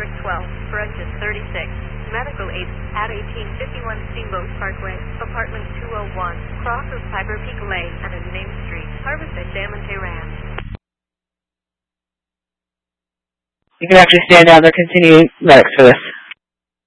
District 12, for exit 36. Medical aid at 1851 Steamboat Parkway, apartment 201, cross of Cyber Peak Lane and Main Street, Harvested Diamante Ranch. You can actually stand down there, continue medics for this.